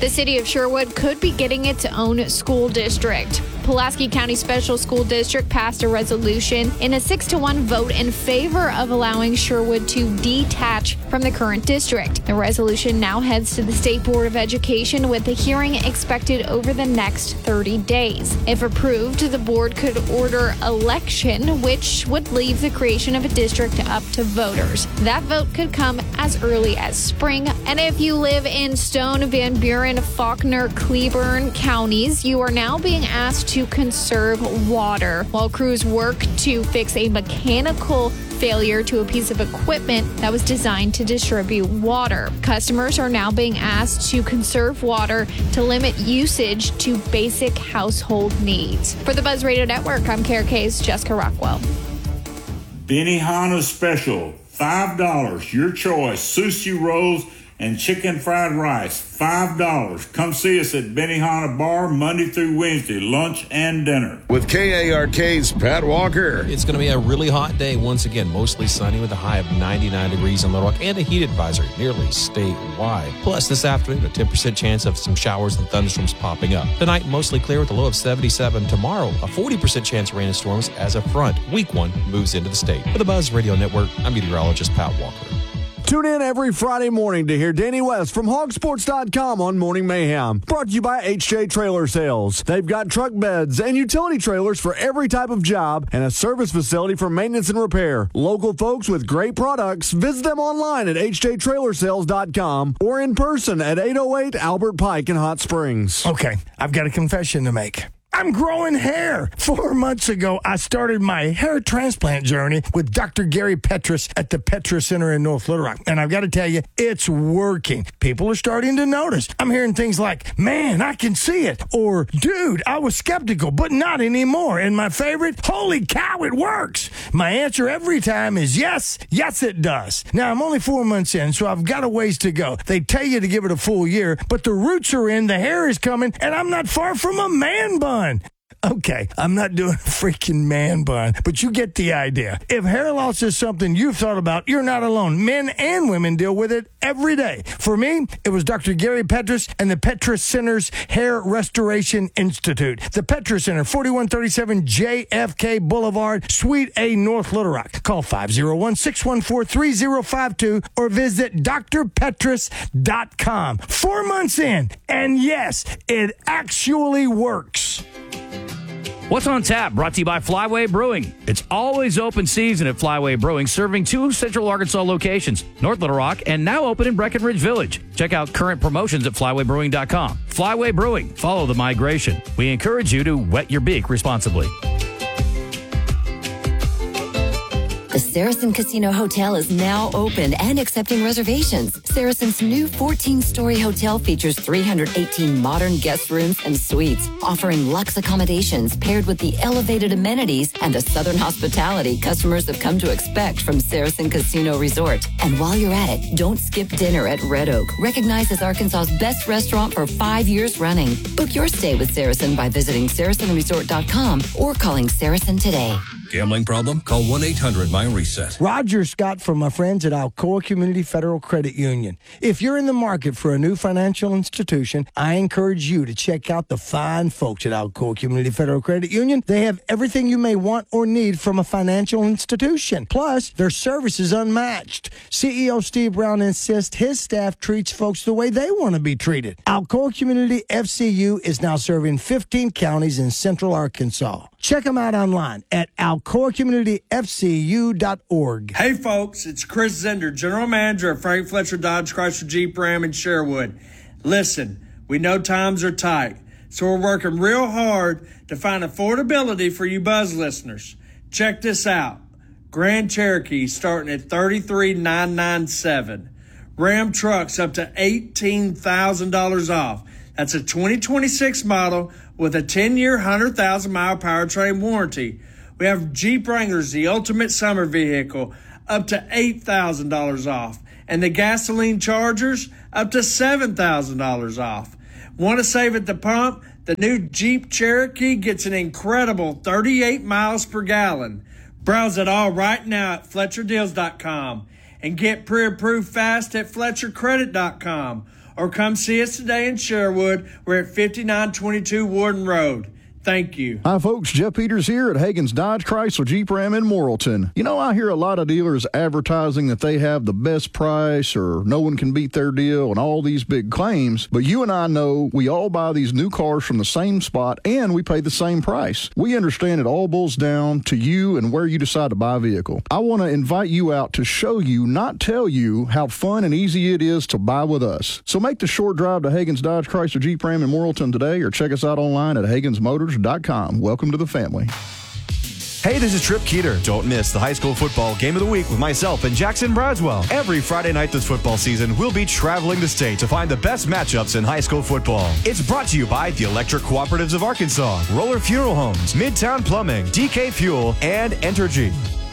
The city of Sherwood could be getting its own school district. Pulaski County Special School District passed a resolution in a 6-1 vote in favor of allowing Sherwood to detach from the current district. The resolution now heads to the State Board of Education with a hearing expected over the next 30 days. If approved, the board could order election, which would leave the creation of a district up to voters. That vote could come as early as spring. And if you live in Stone, Van Buren, Faulkner, Cleburne counties, you are now being asked to conserve water while crews work to fix a mechanical failure to a piece of equipment that was designed to distribute water. Customers are now being asked to conserve water to limit usage to basic household needs. For the Buzz Radio Network, I'm KRK's Jessica Rockwell. Benihana Special, $5. Your choice. Sushi rolls and chicken fried rice, $5. Come see us at Benihana Bar Monday through Wednesday, lunch and dinner. With KARK's Pat Walker. It's going to be a really hot day once again, mostly sunny with a high of 99 degrees in Little Rock and a heat advisory nearly statewide. Plus, this afternoon, a 10% chance of some showers and thunderstorms popping up. Tonight, mostly clear with a low of 77. Tomorrow, a 40% chance of rain and storms as a front. Week 1 moves into the state. For the Buzz Radio Network, I'm meteorologist Pat Walker. Tune in every Friday morning to hear Danny West from hogsports.com on Morning Mayhem. Brought to you by HJ Trailer Sales. They've got truck beds and utility trailers for every type of job and a service facility for maintenance and repair. Local folks with great products. Visit them online at hjtrailersales.com or in person at 808 Albert Pike in Hot Springs. Okay, I've got a confession to make. I'm growing hair. 4 months ago, I started my hair transplant journey with Dr. Gary Petrus at the Petrus Center in North Little Rock. And I've got to tell you, it's working. People are starting to notice. I'm hearing things like, man, I can see it. Or, dude, I was skeptical, but not anymore. And my favorite, holy cow, it works. My answer every time is yes, yes, it does. Now, I'm only 4 months in, so I've got a ways to go. They tell you to give it a full year, but the roots are in, the hair is coming, and I'm not far from a man bun. Okay, I'm not doing a freaking man bun, but you get the idea. If hair loss is something you've thought about, you're not alone. Men and women deal with it every day. For me, it was Dr. Gary Petrus and the Petrus Center's Hair Restoration Institute. The Petrus Center, 4137 JFK Boulevard, Suite A, North Little Rock. Call 501-614-3052 or visit drpetrus.com. 4 months in, and yes, it actually works. What's on Tap? Brought to you by Flyway Brewing. It's always open season at Flyway Brewing, serving 2 Central Arkansas locations, North Little Rock, and now open in Breckenridge Village. Check out current promotions at flywaybrewing.com. Flyway Brewing. Follow the migration. We encourage you to wet your beak responsibly. The Saracen Casino Hotel is now open and accepting reservations. Saracen's new 14-story hotel features 318 modern guest rooms and suites, offering luxe accommodations paired with the elevated amenities and the Southern hospitality customers have come to expect from Saracen Casino Resort. And while you're at it, don't skip dinner at Red Oak, recognized as Arkansas's best restaurant for 5 years running. Book your stay with Saracen by visiting SaracenResort.com or calling Saracen today. Gambling problem? Call 1-800-MY-RESET. Roger Scott from my friends at Alcoa Community Federal Credit Union. If you're in the market for a new financial institution, I encourage you to check out the fine folks at Alcoa Community Federal Credit Union. They have everything you may want or need from a financial institution. Plus, their service is unmatched. CEO Steve Brown insists his staff treats folks the way they want to be treated. Alcoa Community FCU is now serving 15 counties in Central Arkansas. Check them out online at alcoacommunityfcu.org. Hey, folks, it's Chris Zender, General Manager of Frank Fletcher Dodge Chrysler Jeep Ram in Sherwood. Listen, we know times are tight, so we're working real hard to find affordability for you Buzz listeners. Check this out. Grand Cherokee starting at $33,997. Ram trucks up to $18,000 off. That's a 2026 model with a 10-year, 100,000-mile powertrain warranty. We have Jeep Wranglers, the ultimate summer vehicle, up to $8,000 off. And the gasoline Chargers, up to $7,000 off. Want to save at the pump? The new Jeep Cherokee gets an incredible 38 miles per gallon. Browse it all right now at FletcherDeals.com and get pre-approved fast at FletcherCredit.com. or come see us today in Sherwood. We're at 5922 Warden Road. Thank you. Hi, folks. Jeff Peters here at Hagen's Dodge Chrysler Jeep Ram in Morrilton. You know, I hear a lot of dealers advertising that they have the best price or no one can beat their deal and all these big claims. But you and I know we all buy these new cars from the same spot and we pay the same price. We understand it all boils down to you and where you decide to buy a vehicle. I want to invite you out to show you, not tell you, how fun and easy it is to buy with us. So make the short drive to Hagen's Dodge Chrysler Jeep Ram in Morrilton today or check us out online at HagensMotors.com. Welcome to the family. Hey, this is Trip Keeter. Don't miss the high school football game of the week with myself and Jackson Braswell. Every Friday night this football season, we'll be traveling the state to find the best matchups in high school football. It's brought to you by the Electric Cooperatives of Arkansas, Roller Funeral Homes, Midtown Plumbing, DK Fuel, and Entergy.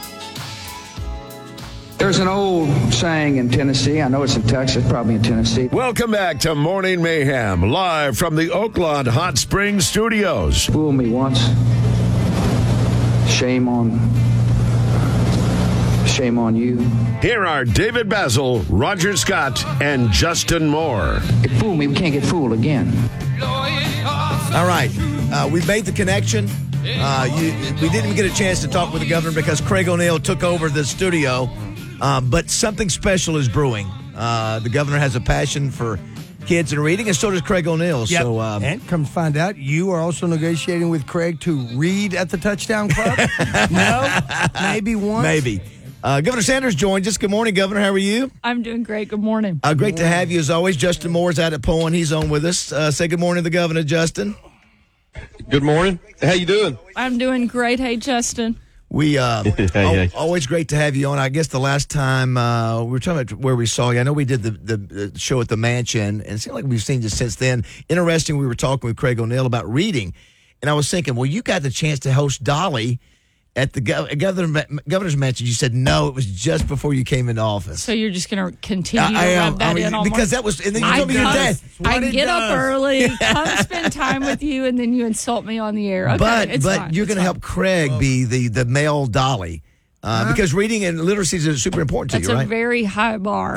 There's an old saying in Tennessee. I know it's in Texas, probably in Tennessee. Welcome back to Morning Mayhem, live from the Oakland Hot Springs Studios. Fool me once. Shame on you. Here are David Basil, Roger Scott, and Justin Moore. It fooled me. We can't get fooled again. All right. We've made the connection. We didn't get a chance to talk with the governor because Craig O'Neill took over the studio. But something special is brewing. The governor has a passion for kids and reading, and so does Craig O'Neill. Yep. So, and come to find out, you are also negotiating with Craig to read at the Touchdown Club? No? Maybe once? Maybe. Governor Sanders joins us. Good morning, Governor. How are you? I'm doing great. Good morning. Great to have you, as always. Justin Moore's out at Poen. He's on with us. Say good morning to the governor, Justin. Good morning. How you doing? I'm doing great. Hey, Justin. We always great to have you on. I guess the last time we were talking about where we saw you. I know we did the show at the Mansion, and it seems like we've seen you since then. Interesting, we were talking with Craig O'Neill about reading, and I was thinking, well, you got the chance to host Dolly at the governor's mansion. You said no, it was just before you came into office. So you're just going to continue to rub that in all because that was, and then you told me your dad. I get up early, come spend time with you, and then you insult me on the air. Okay, but you're going to help Craig be the male Dolly. Because reading and literacy is super important to you, right? That's a very high bar.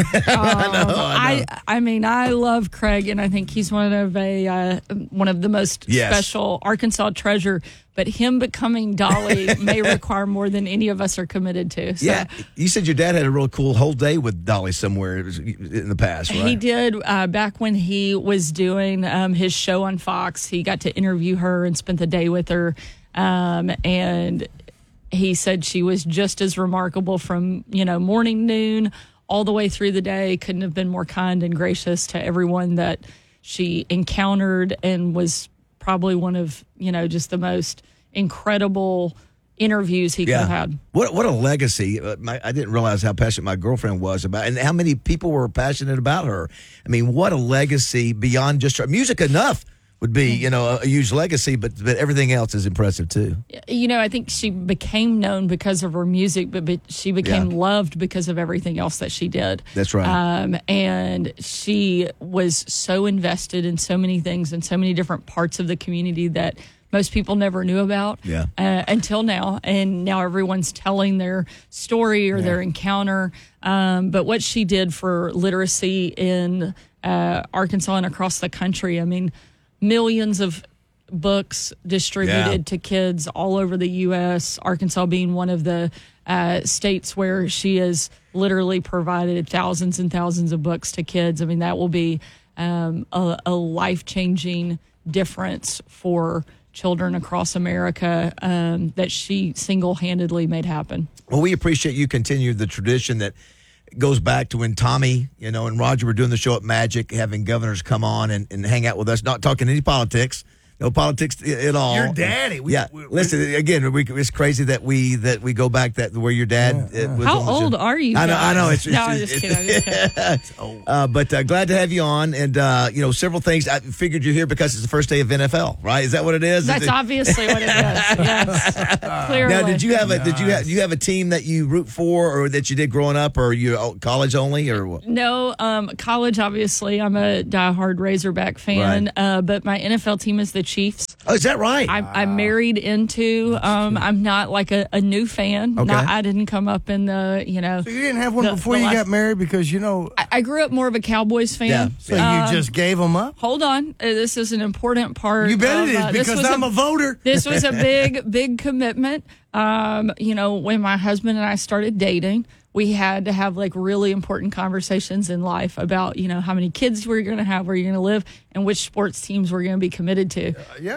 I mean, I love Craig, and I think he's one of the most special Arkansas treasure. But him becoming Dolly may require more than any of us are committed to. So. Yeah, you said your dad had a real cool whole day with Dolly somewhere in the past, right? He did. Back when he was doing his show on Fox, he got to interview her and spent the day with her, and he said she was just as remarkable from, morning, noon, all the way through the day. Couldn't have been more kind and gracious to everyone that she encountered, and was probably one of, just the most incredible interviews he could have had. What a legacy. I didn't realize how passionate my girlfriend was about, and how many people were passionate about her. I mean, what a legacy beyond just her music. Enough would be, a huge legacy, but everything else is impressive too. I think she became known because of her music, but she became loved because of everything else that she did. That's right. And she was so invested in so many things and so many different parts of the community that most people never knew about until now. And now everyone's telling their story or their encounter. But what she did for literacy in Arkansas and across the country, I mean, millions of books distributed to kids all over the U.S., Arkansas being one of the states where she has literally provided thousands and thousands of books to kids. I mean, that will be a life-changing difference for children across America that she single-handedly made happen. Well, we appreciate you continuing the tradition that goes back to when Tommy, and Roger were doing the show at Magic, having governors come on and hang out with us, not talking any politics. No politics at all. Your daddy. Listen, again, it's crazy that we go back where your dad was. How old are you guys? I know. I'm just kidding. But glad to have you on. And, several things. I figured you're here because it's the first day of NFL, right? Is that what it is? That's obviously what it is. Yes. Clearly. Now, did you have a team that you root for or that you did growing up, or you college only, or what? No, college, obviously. I'm a diehard Razorback fan. Right. But my NFL team is the Chiefs. Oh, is that right? I'm married into. I'm not like a new fan. Okay. I didn't come up in the, So you didn't have one before you got married because, I grew up more of a Cowboys fan. Yeah. So you just gave them up? Hold on. This is an important part. You bet it is, because I'm a voter. This was a big commitment. When my husband and I started dating, we had to have like really important conversations in life about, how many kids we're going to have, where you're going to live, and which sports teams we're going to be committed to.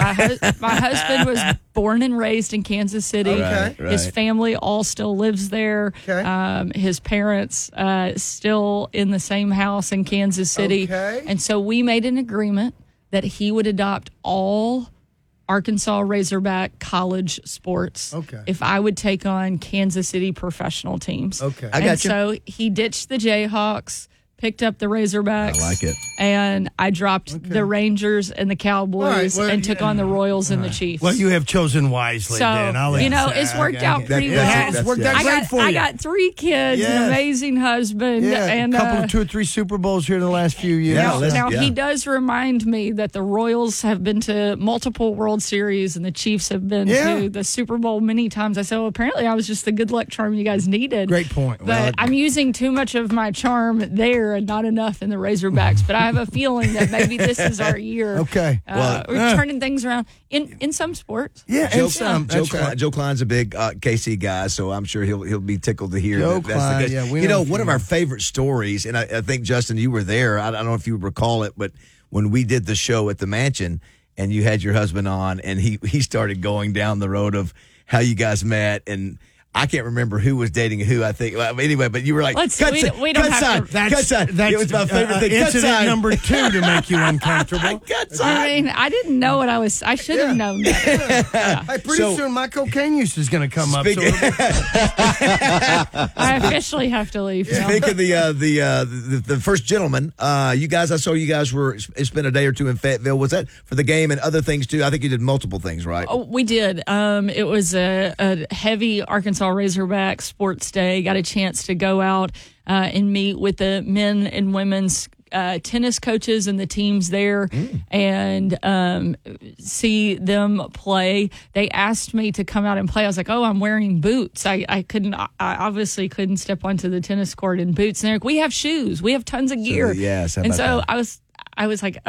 My husband was born and raised in Kansas City. Okay. His family all still lives there. Okay. His parents still in the same house in Kansas City. Okay. And so we made an agreement that he would adopt all Arkansas Razorback college sports. Okay. If I would take on Kansas City professional teams. Okay. I got you. So he ditched the Jayhawks, picked up the Razorbacks. I like it. And I dropped the Rangers and the Cowboys and took on the Royals and the Chiefs. Well, you have chosen wisely, So, Dan. it's worked out pretty well. It's worked out great for you. I got 3 kids, an amazing husband. And a couple of 2 or 3 Super Bowls here in the last few years. Now, he does remind me that the Royals have been to multiple World Series and the Chiefs have been to the Super Bowl many times. I said, well, apparently I was just the good luck charm you guys needed. Great point. But I'm using too much of my charm there and not enough in the Razorbacks. But I have a feeling that maybe this is our year. Okay. We're turning things around in some sports. Yeah, Joe, in some. Joe Klein's a big KC guy, so I'm sure he'll be tickled to hear Joe that that's the Klein, case. yeah, One of our favorite stories, and I think, Justin, you were there. I don't know if you recall it, but when we did the show at the mansion and you had your husband on and he started going down the road of how you guys met, and I can't remember who was dating who, I think. Well, anyway, but you were like, we don't have to. That's it was my favorite thing. Incident number 2 to make you uncomfortable. I didn't know what I should have known that. Hey, pretty soon my cocaine use is going to come up. I officially have to leave. Speaking of the first gentleman, you guys, I saw you guys spent a day or two in Fayetteville. Was that for the game and other things too? I think you did multiple things, right? Oh, we did. It was a heavy Arkansas Razorback sports day. Got a chance to go out and meet with the men and women's tennis coaches and the teams there and see them play. They asked me to come out and play. I was like, oh, I'm wearing boots. I obviously couldn't step onto the tennis court in boots. And they're like, we have shoes. We have tons of gear. And so I was like,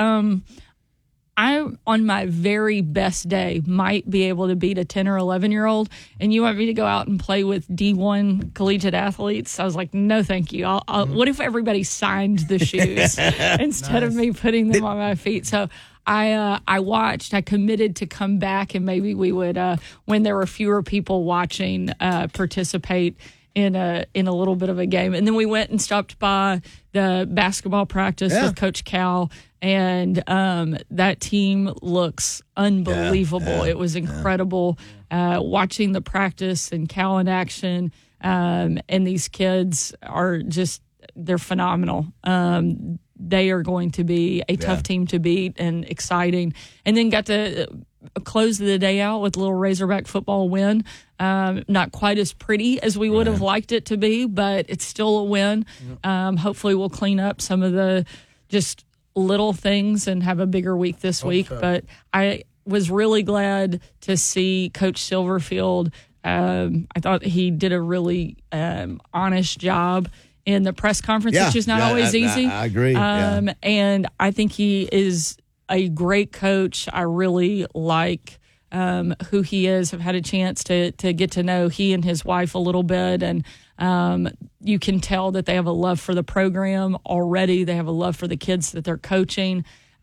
I, on my very best day, might be able to beat a 10 or 11-year-old, and you want me to go out and play with D1 collegiate athletes? I was like, no, thank you. What if everybody signed the shoes instead of me putting them on my feet? So I watched. I committed to come back, and maybe we would, when there were fewer people watching, participate in a little bit of a game. And then we went and stopped by the basketball practice with Coach Cal, and that team looks unbelievable. It was incredible watching the practice and Cal in action, and these kids are they're phenomenal. They are going to be a tough team to beat and exciting. And then got to close the day out with a little Razorback football win. Not quite as pretty as we would have liked it to be, but it's still a win. Hopefully we'll clean up some of the just little things and have a bigger week this week. But I was really glad to see Coach Silverfield. I thought he did a really honest job in the press conference, which is not always easy. I agree. And I think he is a great coach. I really like who he is. I've had a chance to get to know he and his wife a little bit, and you can tell that they have a love for the program already. They have a love for the kids that they're coaching,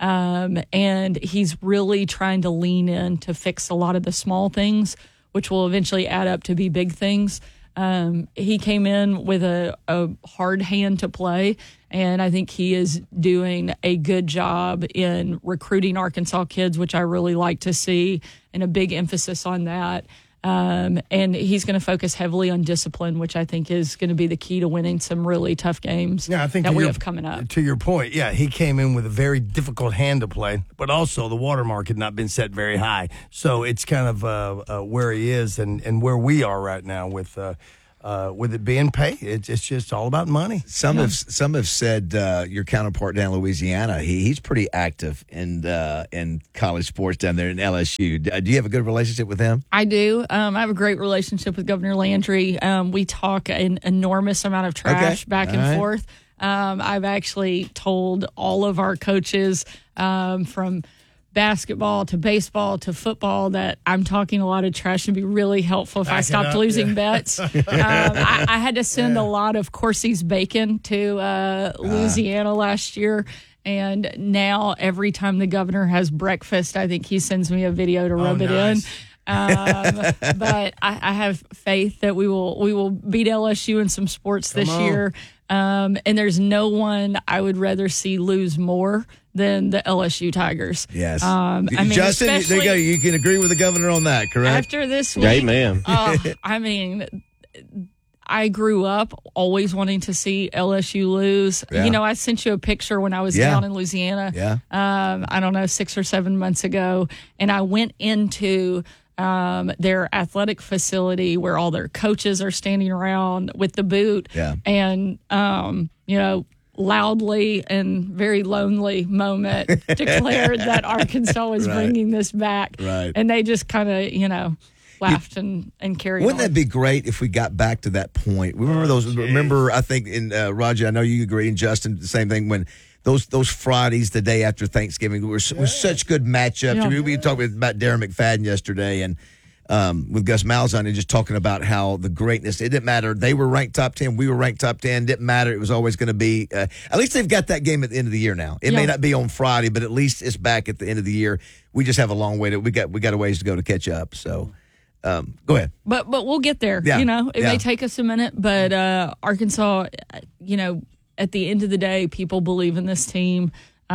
and he's really trying to lean in to fix a lot of the small things, which will eventually add up to be big things. He came in with a hard hand to play, and I think he is doing a good job in recruiting Arkansas kids, which I really like to see, and a big emphasis on that. And he's going to focus heavily on discipline, which I think is going to be the key to winning some really tough games I think that we have coming up. To your point, he came in with a very difficult hand to play, but also the watermark had not been set very high. So it's kind of where he is and where we are right now with with it being paid. It's just all about money. Some have said your counterpart down in Louisiana, he's pretty active in college sports down there in LSU. Do you have a good relationship with him? I do. I have a great relationship with Governor Landry. We talk an enormous amount of trash back and forth. I've actually told all of our coaches from basketball to baseball to football that I'm talking a lot of trash and be really helpful if I stopped losing bets. I had to send a lot of Corsi's bacon to Louisiana last year. And now every time the governor has breakfast, I think he sends me a video to rub it in. But I have faith that we will beat LSU in some sports this year. And there's no one I would rather see lose more than the LSU Tigers. Yes. I mean, Justin, there you go. You can agree with the governor on that, correct? After this week, Amen. I mean, I grew up always wanting to see LSU lose. Yeah. You know, I sent you a picture when I was down in Louisiana. Yeah. I don't know, 6 or 7 months ago, and I went into their athletic facility where all their coaches are standing around with the boot. Yeah. And you know, loudly and very lonely moment declared that Arkansas was bringing this back. Right. And they just kind of, you know, laughed and carried Wouldn't on. that be great if we got back to that point? Remember those? Remember, I think in Roger, I know you agree, and Justin, the same thing when. Those Fridays, the day after Thanksgiving, were such good matchups. Yeah. I mean, we talked about Darren McFadden yesterday, and with Gus Malzahn, and just talking about how the greatness. It didn't matter. They were ranked top 10. We were ranked top 10. Didn't matter. It was always going to be. At least they've got that game at the end of the year now. It may not be on Friday, but at least it's back at the end of the year. We just have a long way to. We got a ways to go to catch up. So. Go ahead. But we'll get there. Yeah. You know, it may take us a minute, but Arkansas, you know, at the end of the day, people believe in this team,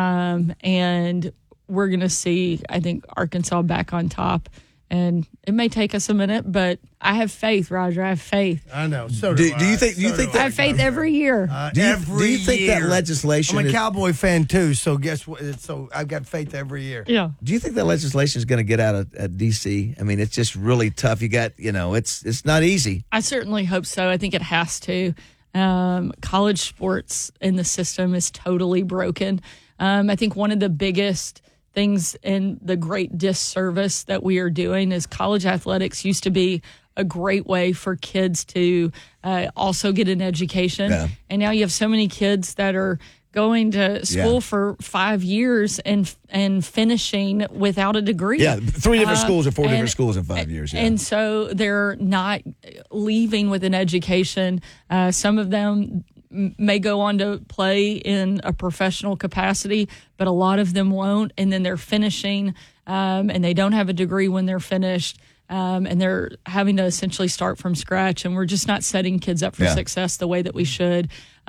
and we're going to see, I think, Arkansas back on top. And it may take us a minute, but I have faith, Roger. I have faith. I know. So do you think? Do you think I that? have faith every year. Do you think that legislation? I'm a Cowboy fan too, so guess what? So I've got faith every year. Yeah. Do you think that legislation is going to get out of D.C.? I mean, it's just really tough. You got, you know, it's not easy. I certainly hope so. I think it has to. College sports in the system is totally broken. I think one of the biggest things and the great disservice that we are doing is college athletics used to be a great way for kids to also get an education. Yeah. And now you have so many kids that are going to school for 5 years and finishing without a degree. Yeah, 3 different schools or 4 different schools in 5 years. Yeah. And so they're not leaving with an education. Some of them may go on to play in a professional capacity, but a lot of them won't. And then they're finishing, and they don't have a degree when they're finished. And they're having to essentially start from scratch. And we're just not setting kids up for success the way that we should.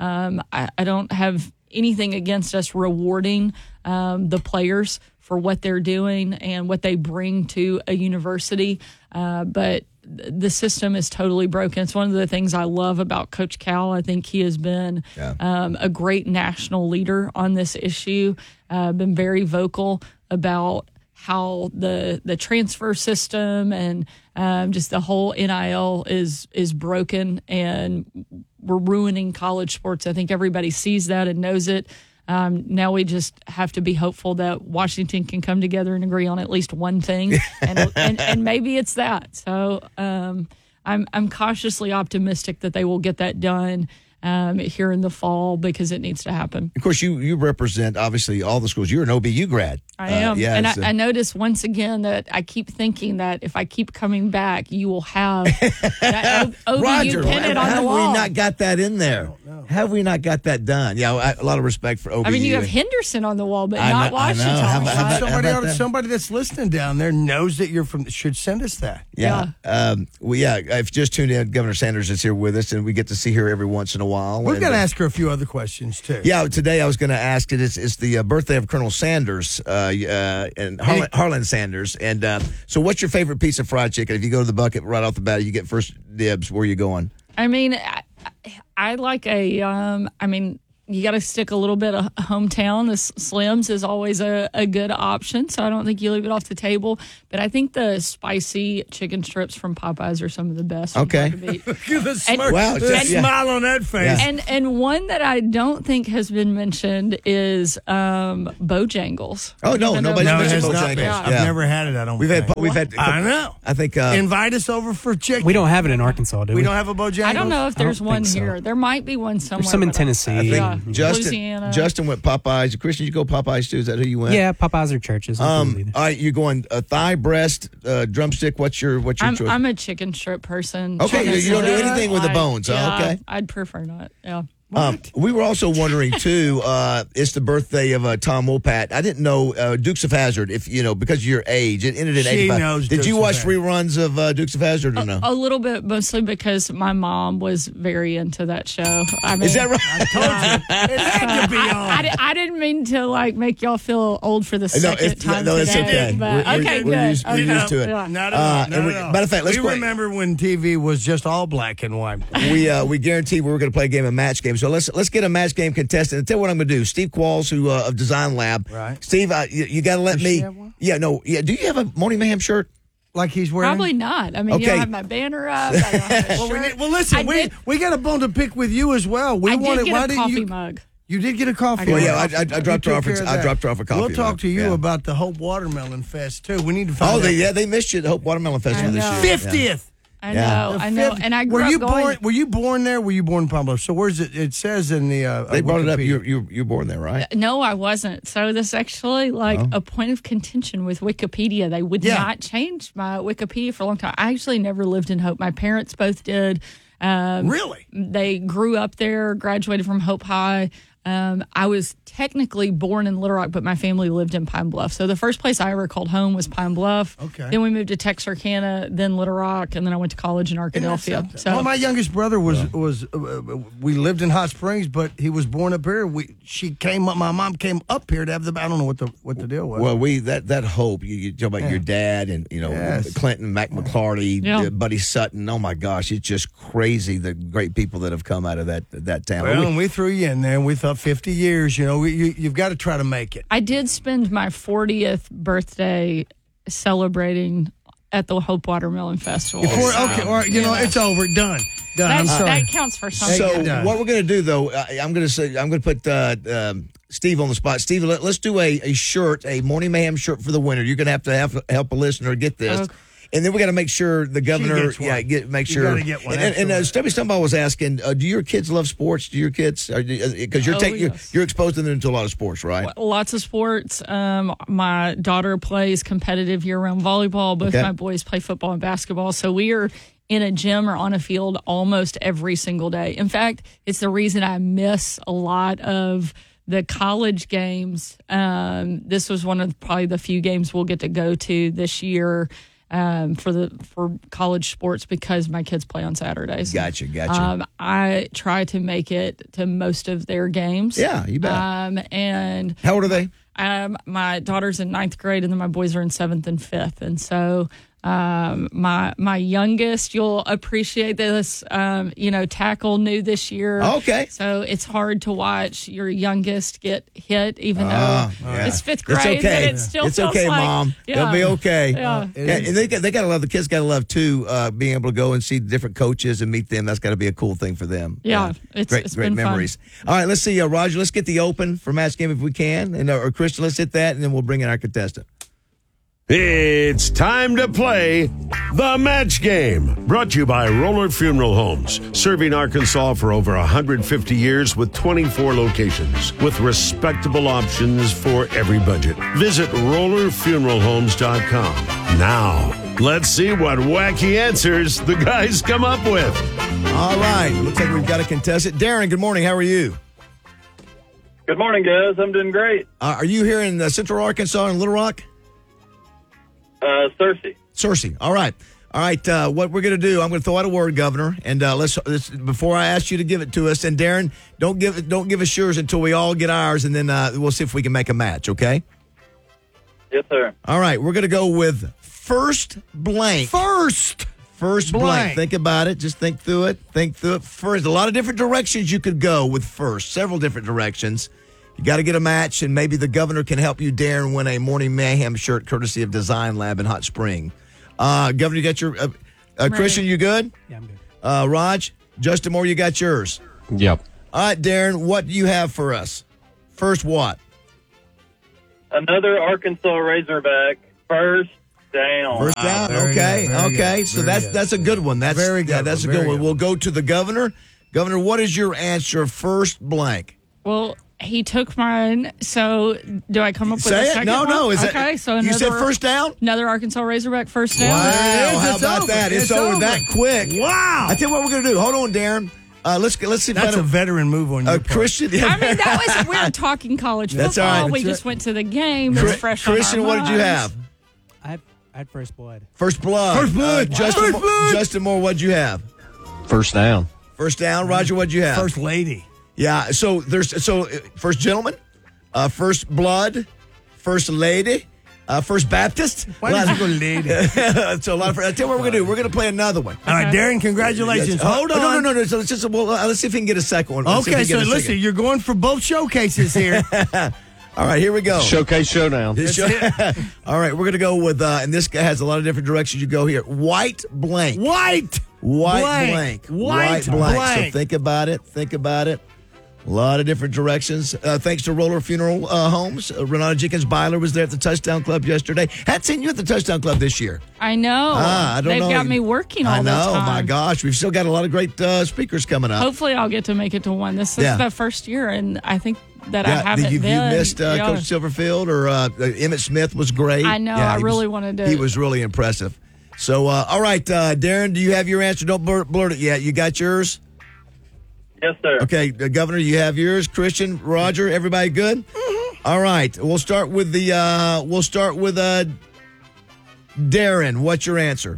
I don't have anything against us rewarding the players for what they're doing and what they bring to a university. But the system is totally broken. It's one of the things I love about Coach Cal. I think he has been a great national leader on this issue, been very vocal about how the transfer system and just the whole NIL is broken, and we're ruining college sports. I think everybody sees that and knows it. Now we just have to be hopeful that Washington can come together and agree on at least one thing, and maybe it's that. So I'm cautiously optimistic that they will get that done here in the fall, because it needs to happen. Of course, you represent, obviously, all the schools. You're an OBU grad. I am. And I notice once again that I keep thinking that if I keep coming back, you will have that OBU Roger, pennant on the wall. Have we not got that in there? Have we not got that done? Yeah, a lot of respect for OBU. I mean, you have Henderson on the wall, but not Washington. Somebody that's listening down there knows that you're from, should send us that. Yeah. If you just tuned in, Governor Sanders is here with us, and we get to see her every once in a while. We've got to ask her a few other questions, too. Yeah, today I was going to ask it's the birthday of Colonel Sanders and Harlan Sanders. And so what's your favorite piece of fried chicken? If you go to the bucket right off the bat, you get first dibs. Where are you going? I mean, I like you got to stick a little bit of hometown. The Slim's is always a good option, so I don't think you leave it off the table. But I think the spicy chicken strips from Popeyes are some of the best. Okay. Look at the smile on that face. And one that I don't think has been mentioned is Bojangles. Oh, no, nobody's mentioned Bojangles. Yeah. I've never had it, I don't think. We've had. I know. I think. Invite us over for chicken. We don't have it in Arkansas, do we? We don't have a Bojangles? I don't know if there's one so. here. There might be one somewhere. There's some in but Tennessee. I think Louisiana. Justin went Popeyes. Christian, you go Popeyes too? Is that who you went? Yeah, Popeyes or Churches. All right, you're going thigh, breast, drumstick. What's your choice? I'm a chicken strip person. Okay, you don't do anything with the bones. Yeah, Okay. I'd prefer not. Yeah. We were also wondering too. It's the birthday of Tom Wopat. I didn't know Dukes of Hazzard. If you know, because of your age, it ended at 85. Knows Did Dukes you of watch Hazzard. reruns of Dukes of Hazzard or no? A little bit, mostly because my mom was very into that show. I mean, Is that right? I told you. It had to be on. I didn't mean to make y'all feel old for the second time no, it's today. okay. But, We're good. used to it. Yeah. Not at all. Matter of fact, let's we remember when TV was just all black and white. We guaranteed we were going to play a game of match game. So let's get a match game contestant. And tell you what I'm going to do. Steve Qualls, who of Design Lab. Right. Steve, you got to let Does me. she have one? Yeah, no. Yeah. Do you have a Morning Mayhem shirt? Like he's wearing? Probably not. I mean, you Okay. don't have my banner up. I don't have a shirt. Listen, we got a bone to pick with you as well. We I wanted. did why get a didn't coffee you? mug. You did get a coffee. Well, mug. yeah, I dropped her off. You took care I of dropped her off a coffee. We'll talk mug. to you Yeah. about the Hope Watermelon Fest too. We need to find. Oh, out. they missed you at the Hope Watermelon Festival this year. 50th. I Yeah. know, I know. And I grew up going. Were you born there? Were you born in Pablo? So where's it? It says in the. They brought it up. Wikipedia. You're born there, right? No, I wasn't. So this actually a point of contention with Wikipedia. They would not change my Wikipedia for a long time. I actually never lived in Hope. My parents both did. Really? They grew up there, graduated from Hope High. I was technically born in Little Rock, but my family lived in Pine Bluff. So the first place I ever called home was Pine Bluff. Okay. Then we moved to Texarkana, then Little Rock, and then I went to college in Arkadelphia. So well, my youngest brother was we lived in Hot Springs, but he was born up here. My mom came up here to have the. I don't know what the deal was. Well, that Hope. You talk about your dad and Clinton, Mac McClarty, Buddy Sutton. Oh my gosh, it's just crazy the great people that have come out of that town. Well, and we threw you in there, and we thought 50 years. You've got to try to make it. I did spend my 40th birthday celebrating at the Hope Watermelon Festival. It's over. Done. I'm sorry. That counts for something. So what we're going to do, though, I'm going to put Steve on the spot. Steve, let's do a shirt, a Morning Mayhem shirt for the winner. You're going to have to help a listener get this. Okay. And then we got to make sure the governor, make sure. You got to get one. And Stubby Stumble was asking, do your kids love sports? Do your kids? Because you're exposing them to a lot of sports, right? Lots of sports. My daughter plays competitive year-round volleyball. Both my boys play football and basketball. So we are in a gym or on a field almost every single day. In fact, it's the reason I miss a lot of the college games. This was one of probably the few games we'll get to go to this year. For college sports because my kids play on Saturdays. Gotcha. I try to make it to most of their games. Yeah, you bet. And how old are they? My daughter's in 9th grade, and then my boys are in 7th and 5th, and so. My youngest, you'll appreciate this, tackle new this year. Okay. So it's hard to watch your youngest get hit, even though it's 5th grade. It's okay. But it still it's feels okay, like, Mom. Yeah. It'll be okay. Yeah. And they got to love, the kids got to love, too, being able to go and see different coaches and meet them. That's got to be a cool thing for them. Yeah. It's great been memories. Fun. All right, let's see, Roger, let's get the open for match game if we can. And or Christian, let's hit that, and then we'll bring in our contestant. It's time to play the match game. Brought to you by Roller Funeral Homes, serving Arkansas for over 150 years with 24 locations, with respectable options for every budget. Visit rollerfuneralhomes.com. Now, let's see what wacky answers the guys come up with. All right, looks like we've got a contestant. Darren, good morning. How are you? Good morning, guys. I'm doing great. Are you here in Central Arkansas in Little Rock? Searcy. All right. What we're going to do, I'm going to throw out a word, Governor, and let's before I ask you to give it to us. And Darren, don't give us yours until we all get ours, and then we'll see if we can make a match. Okay? Yes, sir. All right. We're going to go with first blank. First First blank. Think about it. Just think through it. First, a lot of different directions you could go with first. Several different directions. You got to get a match, and maybe the governor can help you, Darren, win a Morning Mayhem shirt courtesy of Design Lab in Hot Spring. Governor, you got your... Christian, you good? Yeah, I'm good. Raj, Justin Moore, you got yours? Yep. All right, Darren, what do you have for us? First what? Another Arkansas Razorback. First down. First down. Okay. So that's a good one. That's very good. Yeah, that's a good one. We'll go to the governor. Governor, what is your answer? First blank. Well, he took mine. So do I come up with a second one? No. Okay. So you said first down? Another Arkansas Razorback first down. Wow. How about that? It's over that quick. Wow. I tell you what we're going to do. Hold on, Darren. Let's see. That's a veteran move on your part. Christian. I mean, we're talking college football. That's all right. We just went to the game. It's fresh on Christian, our what did you minds. have? I had First Blood. First blood. Justin Moore, what'd you have? First down. First down. Roger, what'd you have? First lady. Yeah. So first gentleman, first blood, first lady. First Baptist. Why did you go lady? So a lot of. I tell you what we're gonna do. We're gonna play another one. All right, Darren. Congratulations. Hold on. No. So let's just let's see if we can get a second one. Okay. So listen, you're going for both showcases here. All right, here we go. Showcase showdown. All right, we're gonna go with, and this guy has a lot of different directions you go here. White blank. White blank. So think about it. A lot of different directions. Thanks to Roller Funeral Homes. Renata Jenkins Byler was there at the Touchdown Club yesterday. Hadn't seen you at the Touchdown Club this year. I know. They've got me working all the time. I know. My gosh. We've still got a lot of great speakers coming up. Hopefully I'll get to make it to one. This is the first year, and I think that I haven't you been. You missed Coach Silverfield, or Emmett Smith was great. I know. I really wanted to. He was really impressive. So, all right, Darren, do you have your answer? Don't blurt it yet. You got yours? Yes, sir. Okay, Governor, you have yours. Christian, Roger, everybody good? Mm-hmm. All right, we'll start with Darren. What's your answer?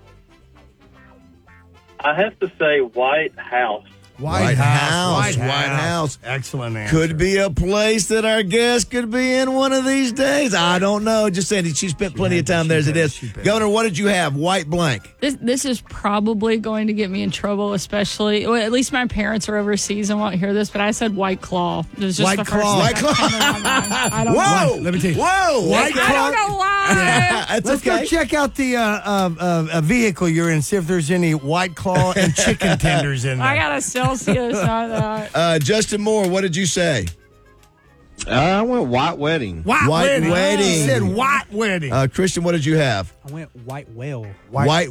I have to say White House. White House. Excellent answer. Could be a place that our guest could be in one of these days. I don't know. Just saying, she spent plenty of time there as it is. Governor, what did you have? White blank. This is probably going to get me in trouble, especially, well, at least my parents are overseas and won't hear this, but I said White Claw. It was just White Claw. White Claw. I don't Whoa! know. Let me tell you. Whoa! White Claw. I don't know why. Let's go check out the vehicle you're in, see if there's any White Claw and chicken tenders in there. I got a Celsius on that. Justin Moore, what did you say? I went White Wedding. White Wedding. He said White Wedding. Christian, what did you have? I went White Whale. White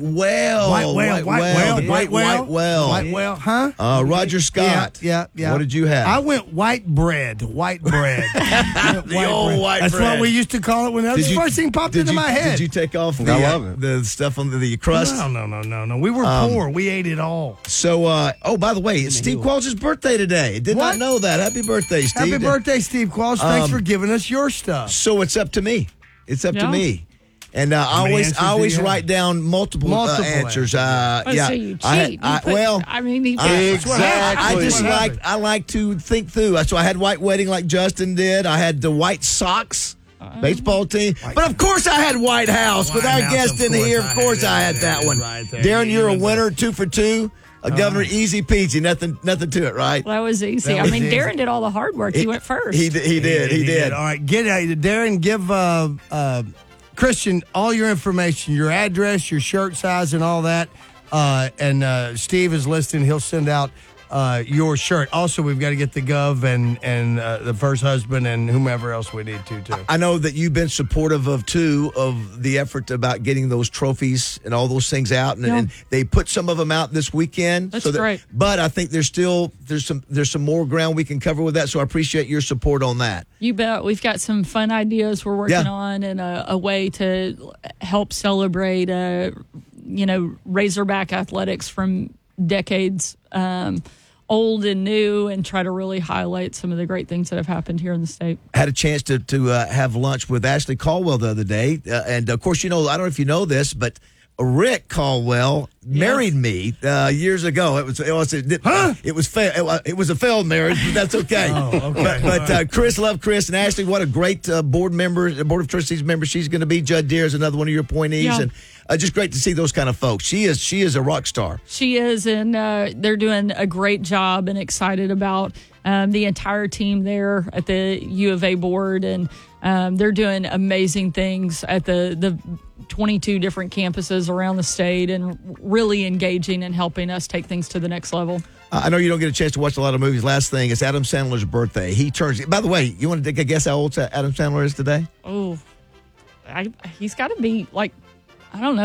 Whale, huh? Roger Scott. Yeah. What did you have? I went White Bread. White Bread. White That's bread. what we used to call it when that was the first thing popped into my head. Did you take off the stuff on the crust? No. We were poor. We ate it all. So, by the way, it's Steve Qualls' birthday today. Did not know that. Happy birthday, Steve. Happy birthday, Steve Qualls. Thanks for giving us your stuff. So it's up to me. To me. And I always write down multiple answers. So you cheat. Exactly. I like to think through. So I had White Wedding like Justin did. I had the White Sox baseball team. But of course I had White House. With our guest in here, of course I had that one. Darren, you're a winner, 2 for 2. Governor, easy peasy, nothing to it, right? Well, that was easy. Darren did all the hard work. He went first. He did. All right, Darren, give Christian all your information, your address, your shirt size, and all that. And Steve is listening. He'll send out your shirt. Also, we've got to get the Gov and the first husband and whomever else we need to, too. I know that you've been supportive of the effort about getting those trophies and all those things out, and they put some of them out this weekend. That's great. But I think there's some more ground we can cover with that. So I appreciate your support on that. You bet. We've got some fun ideas we're working on, and a way to help celebrate, Razorback athletics from decades old and new, and try to really highlight some of the great things that have happened here in the state. I had a chance to have lunch with Ashley Caldwell the other day, and of course, I don't know if you know this, but Rick Caldwell married me years ago. It was a failed marriage, but that's okay. But Chris, love Chris, and Ashley, what a great board of trustees member she's going to be. Judd Deere is another one of your appointees, and just great to see those kind of folks. She is a rock star. She is, and they're doing a great job, and excited about the entire team there at the U of A board, and they're doing amazing things at the 22 different campuses around the state, and really engaging and helping us take things to the next level. I know you don't get a chance to watch a lot of movies. Last thing, it's Adam Sandler's birthday. He turns. By the way, you want to take a guess how old Adam Sandler is today? Oh, he's got to be like, I don't know.